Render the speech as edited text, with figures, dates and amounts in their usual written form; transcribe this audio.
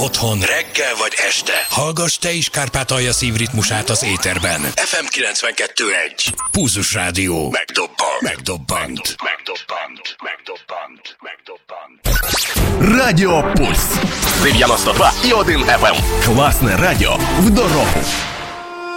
otthon, reggel vagy este. Hallgass te is Kárpátalja szívritmusát az éterben. FM 92.1. Pulzus Rádió. Megdobbant. Радіо Пульс 92,1 FM. Класне радіо в дорогу.